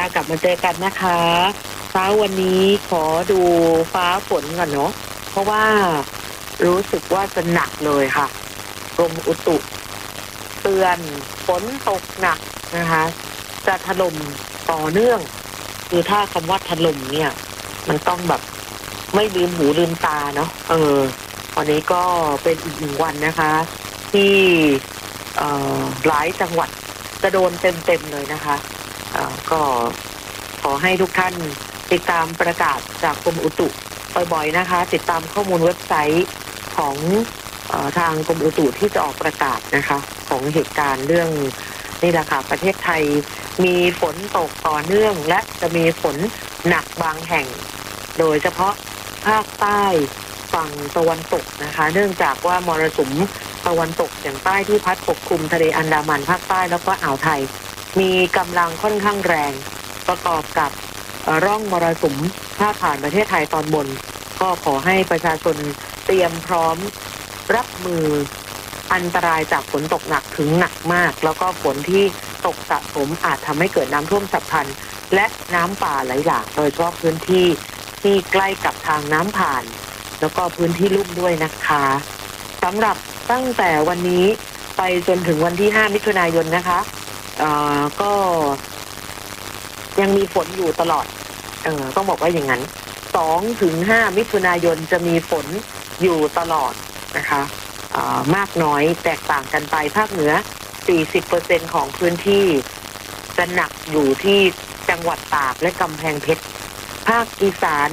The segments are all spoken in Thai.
กลับมาเจอกันนะคะเช้าวันนี้ขอดูฟ้าฝนก่อนเนาะเพราะว่ารู้สึกว่าจะหนักเลยค่ะกรมอุตุเตือนฝนตกหนักนะคะจะถล่มต่อเนื่องคือถ้าคำว่าถล่มเนี่ยมันต้องแบบไม่ลืมหูลืมตาเนาะวันนี้ก็เป็นอีกหนึ่งวันนะคะที่หลายจังหวัดจะโดนเต็มๆเลยนะคะก็ขอให้ทุกท่านติดตามประกาศจากกรมอุตุบ่อยๆนะคะติดตามข้อมูลเว็บไซต์ของทางกรมอุตุที่จะออกประกาศนะคะของเหตุการณ์เรื่องนี่แหละค่ะประเทศไทยมีฝนตกต่อเนื่องและจะมีฝนหนักบางแห่งโดยเฉพาะภาคใต้ฝั่งตะวันตกนะคะเนื่องจากว่ามรสุมตะวันตกเฉียงใต้ที่พัดปกคลุมทะเลอันดามันภาคใต้แล้วก็อ่าวไทยมีกำลังค่อนข้างแรงประกอบกับร่องมรสุมพาดผ่านประเทศไทยตอนบนก็ขอให้ประชาชนเตรียมพร้อมรับมืออันตรายจากฝนตกหนักถึงหนักมากแล้วก็ฝนที่ตกสะสมอาจทำให้เกิดน้ำท่วมฉับพลันและน้ำป่าไหลหลากโดยเฉพาะพื้นที่ที่ใกล้กับทางน้ำผ่านแล้วก็พื้นที่ลุ่มด้วยนะคะสำหรับตั้งแต่วันนี้ไปจนถึงวันที่5 มิถุนายนนะคะก็ยังมีฝนอยู่ตลอดต้องบอกว่าอย่างนั้น2 ถึง 5 มิถุนายนจะมีฝนอยู่ตลอดนะคะมากน้อยแตกต่างกันไปภาคเหนือ 40% ของพื้นที่จะหนักอยู่ที่จังหวัดตากและกำแพงเพชรภาคอีสาน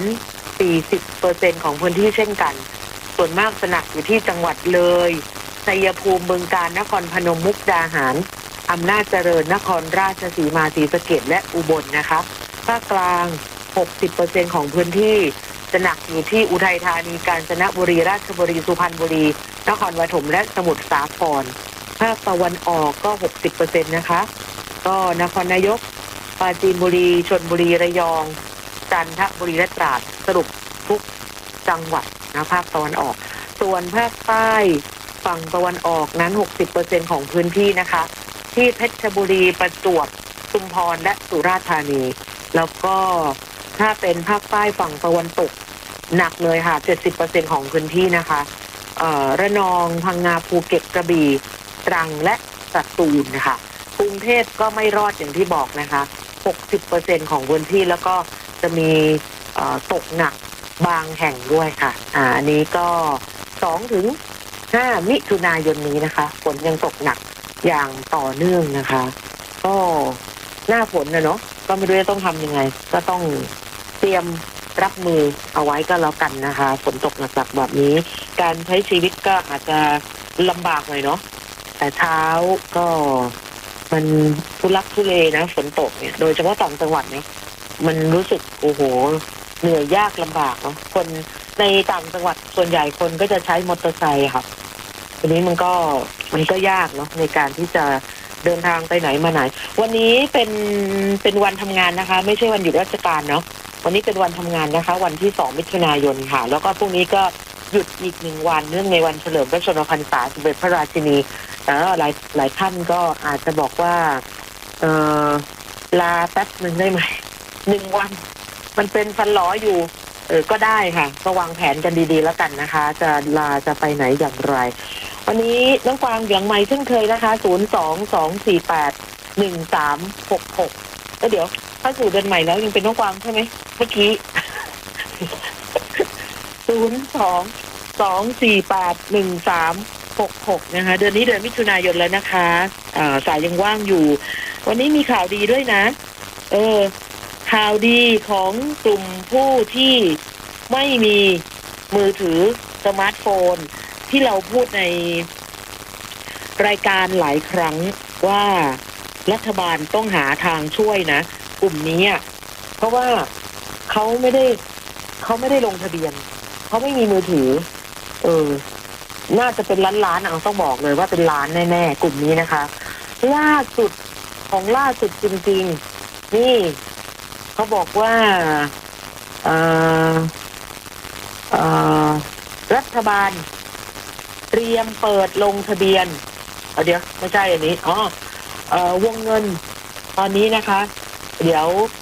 40% ของพื้นที่เช่นกันส่วนมากจะหนักอยู่ที่จังหวัดเลยชัยภูมิบึงกาฬนครพนมมุกดาหารอำนาจเจริญนครราชสีมาศรีสะเกษและอุบลนะคะภาคกลาง 60% ของพื้นที่จะหนักอยู่ที่อุทัยธานีกาญจนบุรีราชบุรีสุพรรณบุรีนครปฐมและสมุทรสาครภาคตะวันออกก็ 60% นะคะก็นครนายกปราจีนบุรีชลบุรีระยองจันทบุรีและตราดสรุปทุกจังหวัดนะภาคตะวันออกส่วนภาคใต้ฝั่งตะวันออกนั้น 60% ของพื้นที่นะคะที่เพชรบุรีประจวบชุมพรและสุราษฎร์ธานีแล้วก็ถ้าเป็นภาคใต้ฝั่งตะวันตกหนักเลยค่ะ 70% ของพื้นที่นะคะระนองพังงาภูเก็ตกระบี่ตรังและสตูลนะคะกรุงเทพก็ไม่รอดอย่างที่บอกนะคะ 60% ของพื้นที่แล้วก็จะมีตกหนักบางแห่งด้วยค่ะอันนี้ก็2 ถึง 5 มิถุนายนนี้นะคะฝนยังตกหนักอย่างต่อเนื่องนะคะก็หน้าฝนนะเนาะก็ไม่รู้จะต้องทำยังไงก็ต้องเตรียมรับมือเอาไว้ก็แล้วกันนะคะฝนตกหนักๆแบบนี้การใช้ชีวิตก็อาจจะลำบากหน่อยเนาะแต่เช้าก็มันทุลักทุเลนะฝนตกเนี่ยโดยเฉพาะต่างจังหวัดเนี่ยมันรู้สึกโอ้โหเหนื่อยยากลำบากเนาะคนในต่างจังหวัดส่วนใหญ่คนก็จะใช้มอเตอร์ไซค์ค่ะทีนี้มันก็ยากเนาะในการที่จะเดินทางไปไหนมาไหนวันนี้เป็นวันทำงานนะคะไม่ใช่วันหยุดราชการเนาะวันนี้เป็นวันทำงานนะคะวันที่2 มิถุนายนค่ะแล้วก็พรุ่งนี้ก็หยุดอีก1 วันเนื่องในวันเฉลิมพระชนมพรรษาสมเด็จพระราชินีแต่หลายท่านก็อาจจะบอกว่าลาแป๊บนึงได้ไหม1 วันมันเป็นฟันหลออยู่ก็ได้ค่ะก็วางแผนกันดีๆแล้วกันนะคะจะไปไหนอย่างไรวันนี้น้องกวางเสียงใหม่เช่นเคยนะคะ022481366แล้วเดี๋ยวถ้าสู่เดือนใหม่แล้วยังเป็นน้องกวางใช่ไหมเมื่อกี้022481366นะคะเดือนนี้เดือนมิถุนายนแล้วนะคะสายยังว่างอยู่วันนี้มีข่าวดีด้วยนะข่าวดีของกลุ่มผู้ที่ไม่มีมือถือสมาร์ทโฟนที่เราพูดในรายการหลายครั้งว่ารัฐบาลต้องหาทางช่วยนะกลุ่มนี้เพราะว่าเขาไม่ได้ลงทะเบียนเขาไม่มีมือถือน่าจะเป็นล้านต้องบอกเลยว่าเป็นล้านแน่ๆกลุ่มนี้นะคะล่าสุดจริงๆนี่เขาบอกว่ารัฐบาลเตรียมเปิดลงทะเบียนเดี๋ยวไม่ใช่อันนี้วงเงินตอนนี้นะคะเดี๋ยว